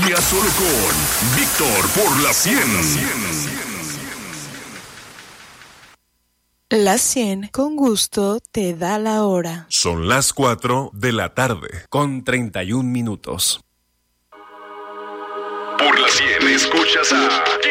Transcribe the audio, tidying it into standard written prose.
Y a solo con Víctor por la 100. La 100 con gusto te da la hora. Son las 4 de la tarde con 31 minutos. Por la 100 escuchas a